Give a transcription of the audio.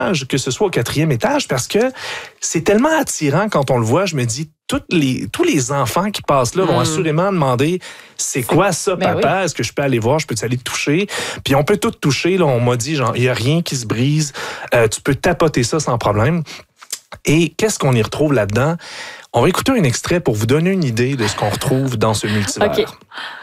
que ce soit au 4e étage, parce que c'est tellement attirant quand on le voit. Je me dis, tous les enfants qui passent là vont assurément demander c'est quoi ça, papa? Oui. Est-ce que je peux aller voir? Je peux aller te toucher? Puis on peut tout toucher. Là, on m'a dit, genre, il n'y a rien qui se brise. Tu peux tapoter ça sans problème. Et qu'est-ce qu'on y retrouve là-dedans? On va écouter un extrait pour vous donner une idée de ce qu'on retrouve dans ce multivers. Okay.